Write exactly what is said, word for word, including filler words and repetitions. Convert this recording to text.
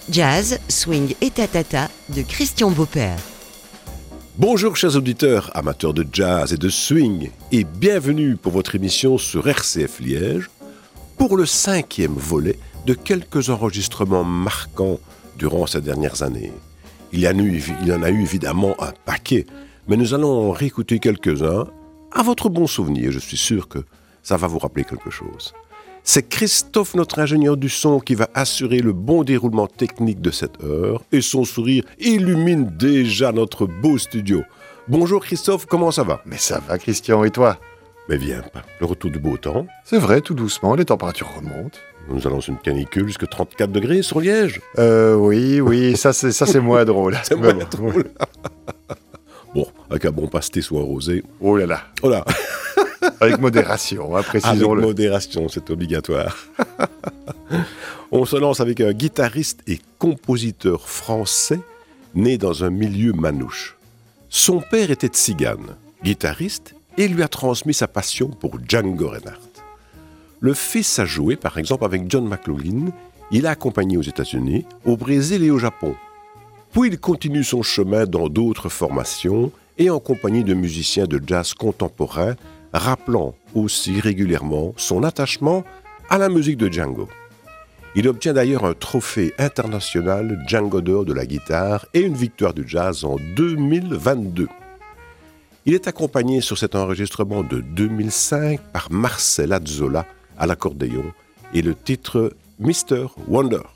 Jazz, swing et tatata de Christian Beaupère. Bonjour chers auditeurs, amateurs de jazz et de swing, et bienvenue pour votre émission sur R C F Liège, pour le cinquième volet de quelques enregistrements marquants durant ces dernières années. Il y en a eu, il y en a eu évidemment un paquet, mais nous allons en réécouter quelques-uns à votre bon souvenir. Je suis sûr que ça va vous rappeler quelque chose. C'est Christophe, notre ingénieur du son, qui va assurer le bon déroulement technique de cette heure, et son sourire illumine déjà notre beau studio. Bonjour Christophe, comment ça va ? Mais ça va Christian, et toi ? Mais viens pas, le retour du beau temps. C'est vrai, tout doucement, les températures remontent. Nous allons sur une canicule jusqu'à trente-quatre degrés sur Liège. Euh, oui, oui, ça c'est, ça c'est moins drôle. C'est moins drôle. Bon, avec un bon pastis ou un rosé. Oh là là. Oh là. Avec modération, hein, précisons-le. Avec modération, c'est obligatoire. On se lance avec un guitariste et compositeur français né dans un milieu manouche. Son père était tzigane, guitariste, et lui a transmis sa passion pour Django Reinhardt. Le fils a joué, par exemple, avec John McLaughlin. Il a accompagné aux États-Unis, au Brésil et au Japon. Puis il continue son chemin dans d'autres formations et en compagnie de musiciens de jazz contemporain, rappelant aussi régulièrement son attachement à la musique de Django. Il obtient d'ailleurs un trophée international Django d'or de la guitare et une victoire du jazz en deux mille vingt-deux. Il est accompagné sur cet enregistrement de deux mille cinq par Marcel Azzola à l'accordéon et le titre Mister Wonder.